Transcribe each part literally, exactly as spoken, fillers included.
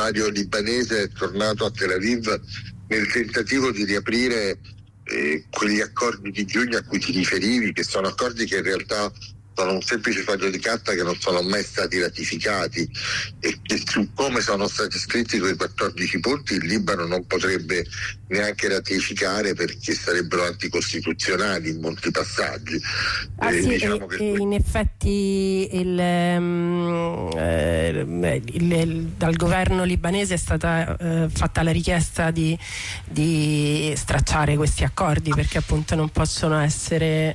commissario libanese è tornato a Tel Aviv nel tentativo di riaprire eh, quegli accordi di giugno a cui ti riferivi, che sono accordi che in realtà sono un semplice foglio di carta, che non sono mai stati ratificati, e che su come sono stati scritti quei quattordici punti il Libano non potrebbe neanche ratificare, perché sarebbero anticostituzionali in molti passaggi. Ah, eh, sì, diciamo e, che e in effetti il, um, eh, il, il, dal governo libanese è stata eh, fatta la richiesta di, di stracciare questi accordi, perché appunto non possono essere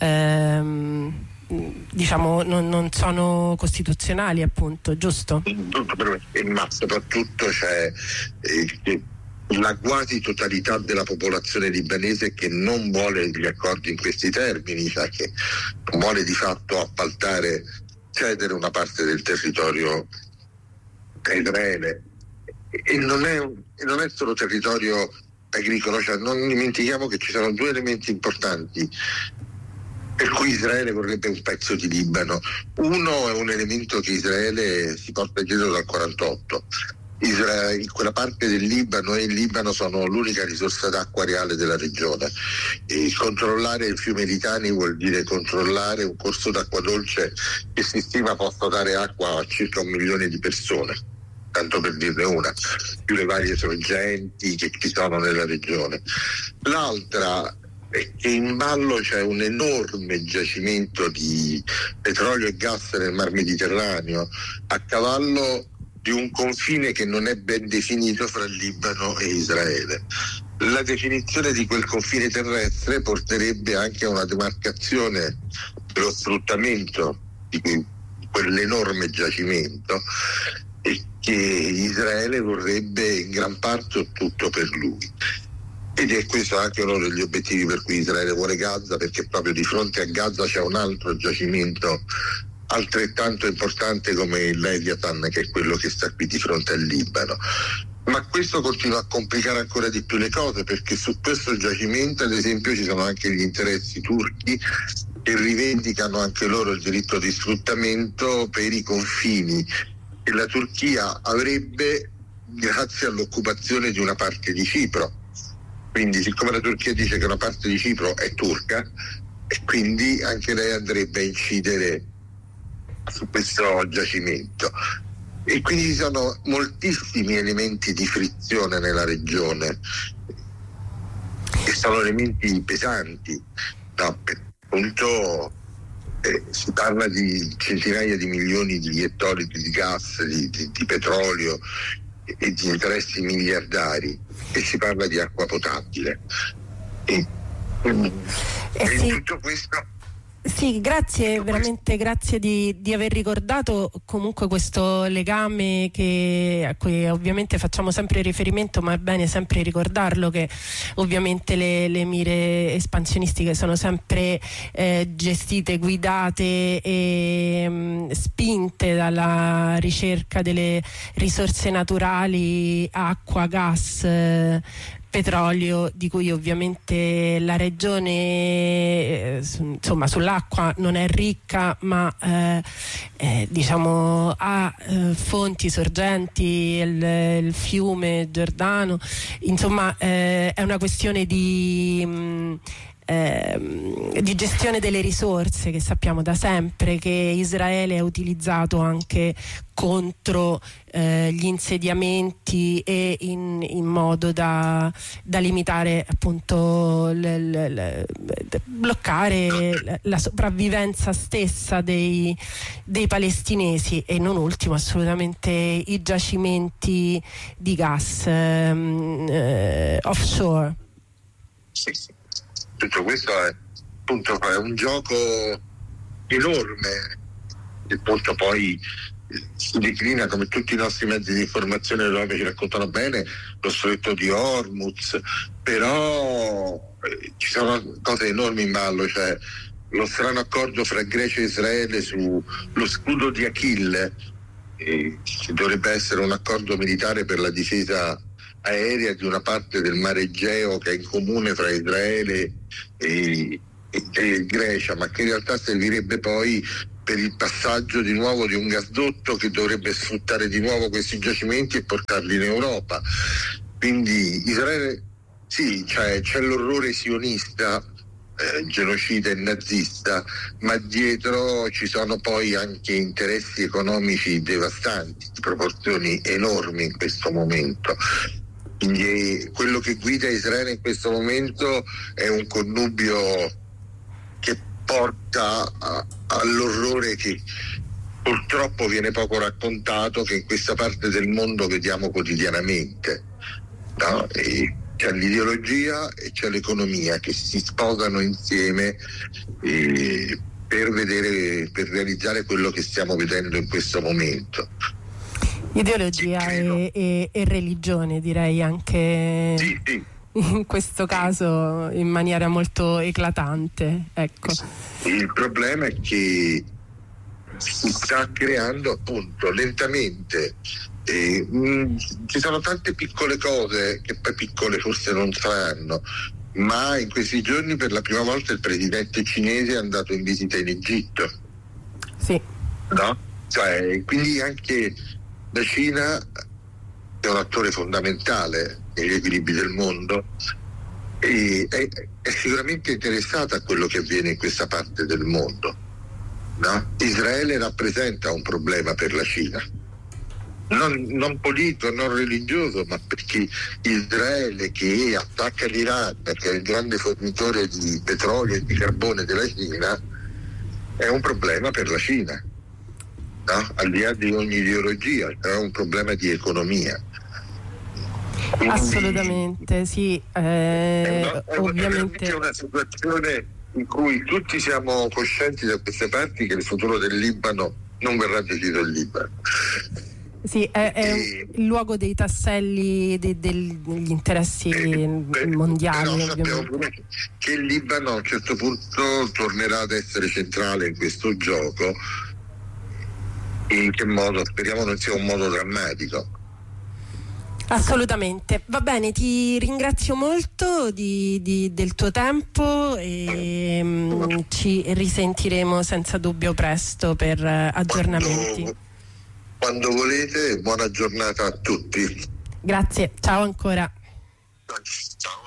ehm, diciamo non, non sono costituzionali, appunto, giusto? Ma soprattutto c'è eh, la quasi totalità della popolazione libanese che non vuole gli accordi in questi termini, cioè che vuole di fatto appaltare, cedere una parte del territorio a Israele, e non è, non è solo territorio agricolo, cioè non dimentichiamo che ci sono due elementi importanti per cui Israele vorrebbe un pezzo di Libano. Uno è un elemento che Israele si porta dietro dal quarantotto. Israele, in quella parte del Libano e il Libano sono l'unica risorsa d'acqua reale della regione. E controllare il fiume Litani vuol dire controllare un corso d'acqua dolce che si stima possa dare acqua a circa un milione di persone, tanto per dirne una, più le varie sorgenti che ci sono nella regione. L'altra è che in ballo c'è un enorme giacimento di petrolio e gas nel Mar Mediterraneo, a cavallo di un confine che non è ben definito fra Libano e Israele. La definizione di quel confine terrestre porterebbe anche a una demarcazione dello sfruttamento di quell'enorme giacimento, e che Israele vorrebbe in gran parte o tutto per lui. Ed è questo anche uno degli obiettivi per cui Israele vuole Gaza, perché proprio di fronte a Gaza c'è un altro giacimento altrettanto importante come il Leviathan, che è quello che sta qui di fronte al Libano. Ma questo continua a complicare ancora di più le cose, perché su questo giacimento, ad esempio, ci sono anche gli interessi turchi che rivendicano anche loro il diritto di sfruttamento per i confini che la Turchia avrebbe grazie all'occupazione di una parte di Cipro. Quindi, siccome la Turchia dice che una parte di Cipro è turca, e quindi anche lei andrebbe a incidere su questo giacimento. E quindi ci sono moltissimi elementi di frizione nella regione, che sono elementi pesanti. No, appunto eh, si parla di centinaia di milioni di ettolitri di gas, di, di, di petrolio e di interessi miliardari, e si parla di acqua potabile. E, eh e sì. tutto questo. Sì, grazie, veramente grazie di, di aver ricordato comunque questo legame che, a cui ovviamente facciamo sempre riferimento, ma è bene sempre ricordarlo, che ovviamente le, le mire espansionistiche sono sempre eh, gestite, guidate e mh, spinte dalla ricerca delle risorse naturali, acqua, gas, eh, petrolio, di cui ovviamente la regione eh, insomma sull'acqua non è ricca, ma eh, eh, diciamo ha eh, fonti, sorgenti, il, il fiume Giordano, insomma eh, è una questione di mh, Eh, di gestione delle risorse, che sappiamo da sempre che Israele ha utilizzato anche contro eh, gli insediamenti e in, in modo da, da limitare appunto l, l, l, bloccare la, la sopravvivenza stessa dei, dei palestinesi, e non ultimo assolutamente i giacimenti di gas ehm, eh, offshore. Sì, sì. Tutto questo è, appunto, è un gioco enorme, che appunto poi si declina, come tutti i nostri mezzi di informazione europei ci raccontano bene, lo stretto di Hormuz, però eh, ci sono cose enormi in ballo, cioè lo strano accordo fra Grecia e Israele sullo scudo di Achille, eh, che dovrebbe essere un accordo militare per la difesa aerea di una parte del mare Egeo che è in comune fra Israele e, e, e Grecia, ma che in realtà servirebbe poi per il passaggio di nuovo di un gasdotto che dovrebbe sfruttare di nuovo questi giacimenti e portarli in Europa. Quindi Israele, sì, cioè, c'è l'orrore sionista, eh, genocida e nazista, ma dietro ci sono poi anche interessi economici devastanti, di proporzioni enormi in questo momento. Quindi quello che guida Israele in questo momento è un connubio che porta a, all'orrore che purtroppo viene poco raccontato, che in questa parte del mondo vediamo quotidianamente, no? E c'è l'ideologia e c'è l'economia che si sposano insieme eh, per vedere, per realizzare quello che stiamo vedendo in questo momento. Ideologia e, e, e religione, direi anche sì, sì. in questo caso in maniera molto eclatante. Ecco. Il problema è che si sta creando appunto lentamente. Eh, mh, ci sono tante piccole cose che poi piccole forse non saranno, ma in questi giorni per la prima volta il presidente cinese è andato in visita in Egitto. Sì. No? Cioè, quindi anche la Cina è un attore fondamentale negli equilibri del mondo e è, è sicuramente interessata a quello che avviene in questa parte del mondo. No? Israele rappresenta un problema per la Cina, non, non politico, non religioso, ma perché Israele, che attacca l'Iran, che è il grande fornitore di petrolio e di carbone della Cina, è un problema per la Cina. No? Al di là di ogni ideologia, è un problema di economia. Quindi, assolutamente, sì. Eh, no, è ovviamente è una situazione in cui tutti siamo coscienti da queste parti che il futuro del Libano non verrà deciso il Libano. Sì, è, è e, il luogo dei tasselli de, de, degli interessi eh, mondiali. Però sappiamo pure che il Libano a un certo punto tornerà ad essere centrale in questo gioco. In che modo? Speriamo non sia un modo drammatico. Assolutamente, va bene, ti ringrazio molto di, di, del tuo tempo e um, ci risentiremo senza dubbio presto per uh, aggiornamenti. Quando, quando volete, buona giornata a tutti. Grazie, ciao ancora. Ciao.